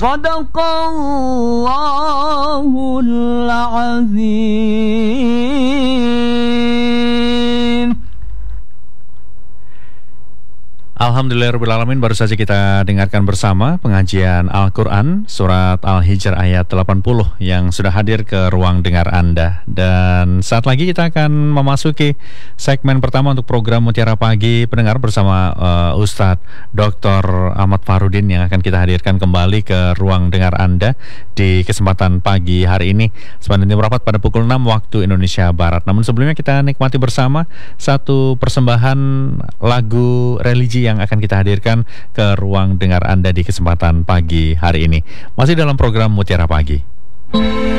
Sadaqallahul azim. Alhamdulillahirrahmanirrahim, baru saja kita dengarkan bersama pengajian Al-Quran Surat Al-Hijr ayat 80 yang sudah hadir ke ruang dengar Anda. Dan saat lagi kita akan memasuki segmen pertama untuk program Mutiara Pagi pendengar bersama Ustadz Dr. Ahmad Farudin yang akan kita hadirkan kembali ke ruang dengar Anda di kesempatan pagi hari ini. Sepanjang merapat pada pukul 6 waktu Indonesia Barat. Namun sebelumnya kita nikmati bersama satu persembahan lagu religi yang akan kita hadirkan ke ruang dengar Anda di kesempatan pagi hari ini. Masih dalam program Mutiara Pagi.